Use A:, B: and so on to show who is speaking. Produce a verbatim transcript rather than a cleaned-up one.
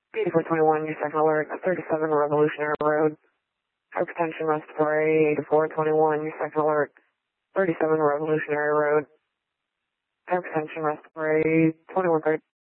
A: eighty-four twenty-one, your second alert, thirty-seven Revolutionary Road. Hypertension respiratory, eighty-four twenty-one, your second alert, thirty-seven Revolutionary Road. Hypertension respiratory, twenty-one thirty.